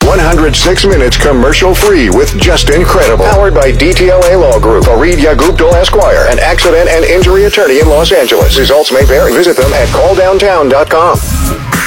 106 minutes commercial-free with just incredible. Powered by DTLA Law Group, Fareed Gupta Esquire, an accident and injury attorney in Los Angeles. Results may vary. Visit them at calldowntown.com.